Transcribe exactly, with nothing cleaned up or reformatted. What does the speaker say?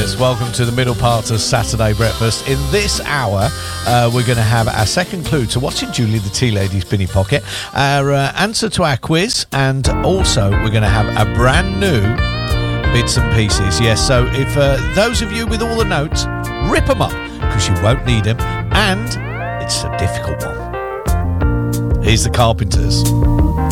Yes, welcome to the middle part of Saturday Breakfast. In this hour, uh, we're going to have our second clue to what's in Julie the Tea Lady's Binny Pocket, our uh, answer to our quiz, and also we're going to have a brand new Bits and Pieces. Yes, so if uh, those of you with all the notes, rip them up, because you won't need them, and it's a difficult one. Here's the Carpenters.